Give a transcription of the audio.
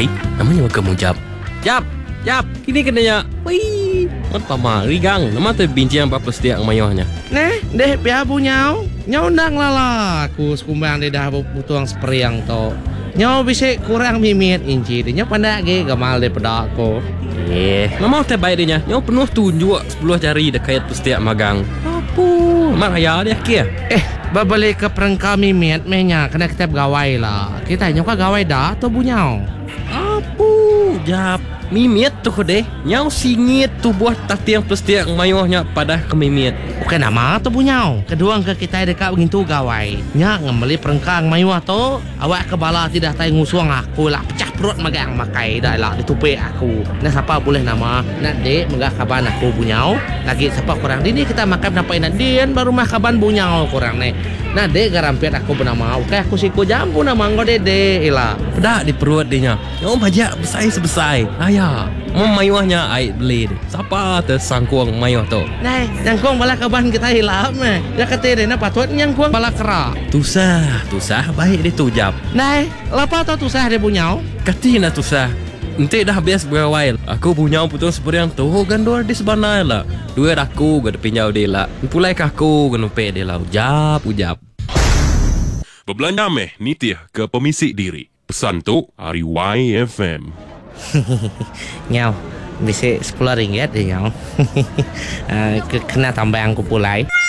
pulai, namanya kamu Jap. Jap, kini kenanya. Wih, mat pama rigang, nama tu bincang apa setiap mayohnya. Neh, deh pihak punyau. Nyau ndang lala, aku sekumbang di dah butuang seperiang to. Nyau bisa kurang mimit inci, nyau pandak ge gamal daripada aku. Nama teh baik dia. Nyau penuh tunjuk 10 jari dekat setiap magang. Apa? Mak raya dia kia. Babalik ke perengkau mimit menya kena kita bergawai lah. Kita nyau ka gawai dah atau bunyau? Apa? Jap. Mimit tu deh. Nyau singit tu buat tatiang setiap mayohnya pada ke mimit. Bukan nama atau bunyau. Kedua ke kita dekat begitu gawai. Nya ngembeli perengkang mayuah tu. Awak kebala tidak tahu ngusuang aku lah. Pecah perut magang makai dah lah ditupik aku. Nah siapa boleh nama? Nak dek megah kaban aku bunyau. Lagi siapa kurang dini kita makan sampai nak dian baru mah kaban bunyau kurang nih. Nah dek garampiat aku bernama. Oke aku siku jambu nama nggo dede ilah. Pedak di perut dia. Nyau bajak besar sebesar. Ayah, mayuahnya air beli. Siapa tersangkuang mayuah tu? Nah, nyangkong bala kaban kita hilap meh. Ya kata dia nak patut nyangkong bala kera. Tusah baik dia tu Jap. Nah, lapa tau tusah dia bunyau? Katina tusah. Nanti dah bias berawal. Aku punya putus seperti yang tu gandor di sebenar lah. Duit aku gak pinjau dia lah. Pulai kaku genupe dia lah. Ujap. Berbelanja meh nitih ke pemisik diri. Pesan tu hari YFM. Nyau, bisa 10 ringgit deh nyau. Kena tambah aku pulai.